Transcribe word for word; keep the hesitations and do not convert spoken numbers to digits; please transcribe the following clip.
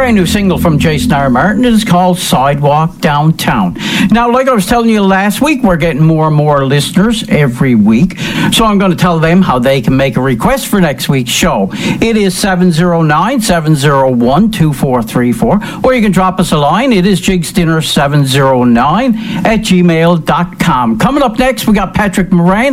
brand new single from Jason R. Martin. It is called Sidewalk Downtown. Now, like I was telling you last week, we're getting more and more listeners every week. So I'm going to tell them how they can make a request for next week's show. It is seven oh nine, seven oh one, two four three four. Or you can drop us a line. It is jigsdinner seven oh nine at gmail dot com. Coming up next, we got Patrick Moran.